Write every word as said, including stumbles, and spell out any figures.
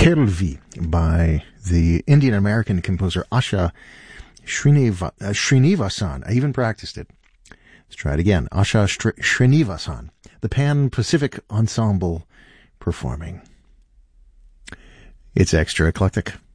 Kerlvi by the Indian-American composer Asha Srineva, uh, Srinivasan. I even practiced it. Let's try it again. Asha Sri- Srinivasan, the Pan-Pacific Ensemble performing. It's extra eclectic.